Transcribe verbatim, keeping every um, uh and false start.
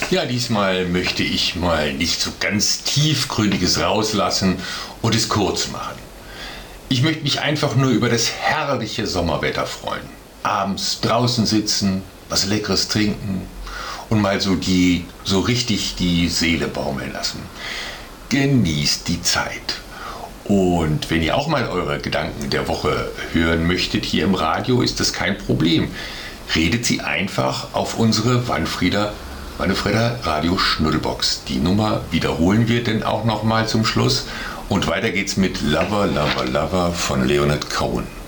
Ja, diesmal möchte ich mal nicht so ganz Tiefgründiges rauslassen und es kurz machen. Ich möchte mich einfach nur über das herrliche Sommerwetter freuen. Abends draußen sitzen, was Leckeres trinken und mal so die, so richtig die Seele baumeln lassen. Genießt die Zeit. Und wenn ihr auch mal eure Gedanken der Woche hören möchtet hier im Radio, ist das kein Problem. Redet sie einfach auf unsere Wanfrieder, Wannefrieder Radio Schnuddelbox. Die Nummer wiederholen wir denn auch nochmal zum Schluss. Und weiter geht's mit Lover, Lover, Lover von Leonard Cohen.